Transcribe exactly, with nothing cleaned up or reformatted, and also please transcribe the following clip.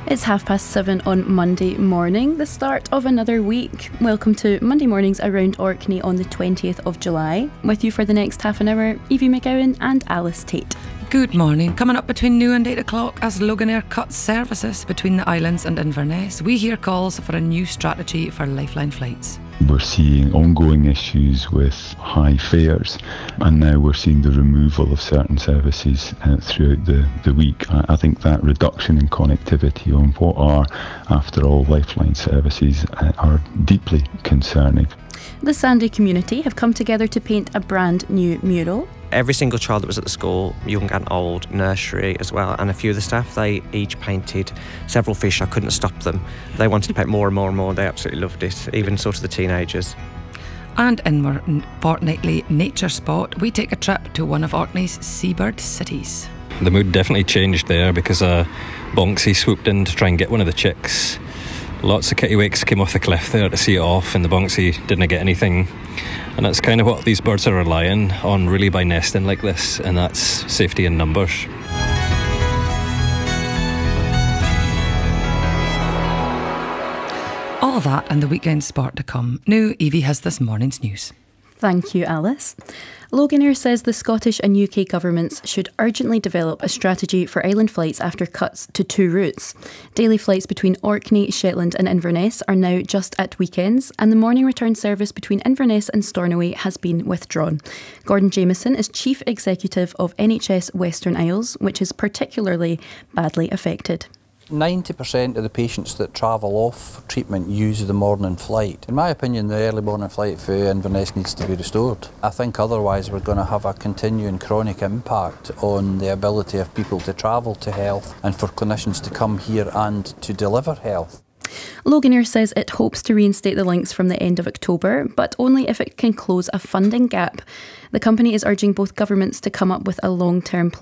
It's half past seven on Monday morning, the start of another week. Welcome to Monday Mornings Around Orkney on the twentieth of July. With you for the next half an hour, Evie McGowan and Alice Tate. Good morning. Coming up between now and eight o'clock, as Loganair cuts services between the islands and Inverness, we hear calls for a new strategy for Lifeline flights. We're seeing ongoing issues with high fares, and now we're seeing the removal of certain services uh, throughout the, the week. I, I think that reduction in connectivity on what are, after all, Lifeline services uh, are deeply concerning. The Sandy community have come together to paint a brand new mural. Every single child that was at the school, young and old, nursery as well, and a few of the staff, they each painted several fish. I couldn't stop them. They wanted to paint more and more and more. They absolutely loved it, even sort of the teenagers. And in our fortnightly nature spot, we take a trip to one of Orkney's seabird cities. The mood definitely changed there because uh, Bonksy swooped in to try and get one of the chicks. Lots of kittiwakes came off the cliff there to see it off, and the Bonksy didn't get anything. And that's kind of what these birds are relying on, really, by nesting like this, and that's safety in numbers. All that and the weekend sport to come. Now, Evie has this morning's news. Thank you, Alice. Loganair says the Scottish and U K governments should urgently develop a strategy for island flights after cuts to two routes. Daily flights between Orkney, Shetland and Inverness are now just at weekends, and the morning return service between Inverness and Stornoway has been withdrawn. Gordon Jamieson is Chief Executive of N H S Western Isles, which is particularly badly affected. ninety percent of the patients that travel off treatment use the morning flight. In my opinion, the early morning flight for Inverness needs to be restored. I think otherwise we're going to have a continuing chronic impact on the ability of people to travel to health and for clinicians to come here and to deliver health. Loganair says it hopes to reinstate the links from the end of October, but only if it can close a funding gap. The company is urging both governments to come up with a long-term plan